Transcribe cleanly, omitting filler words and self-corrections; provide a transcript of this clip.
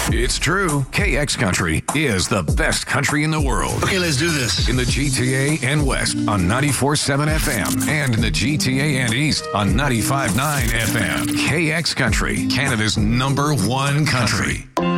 It's true. KX Country is the best country in the world. Okay, let's do this. In the GTA and West on 94.7 FM and in the GTA and East on 95.9 FM. KX Country, Canada's #1 country.